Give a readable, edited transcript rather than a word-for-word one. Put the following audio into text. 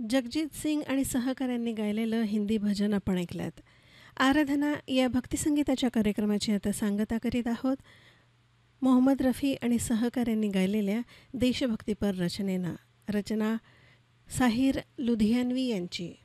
जगजीत सिंग आणि सहकाऱ्यांनी गायलेलं हिंदी भजन आपण ऐकलंत. आराधना या भक्तिसंगीताच्या कार्यक्रमाची आता सांगता करीत आहोत. मोहम्मद रफी आणि सहकाऱ्यांनी गायलेल्या देशभक्तीपर रचनेनं. रचना साहिर लुधियानवी यांची.